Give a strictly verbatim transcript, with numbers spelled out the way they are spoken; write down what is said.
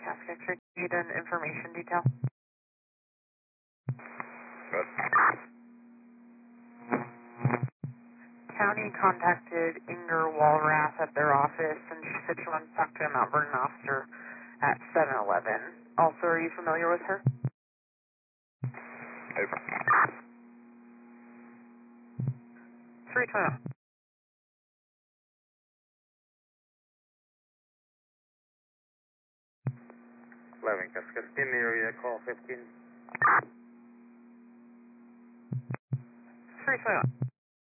Casket Creek, need an information detail. Good. County contacted Inger Walrath at their office, and she said she wanted to talk to a Mount Vernon officer at seven eleven. Also, are you familiar with her? Over. three twenty. eleven, Cascade, in the area, call fifteen. three twenty-one.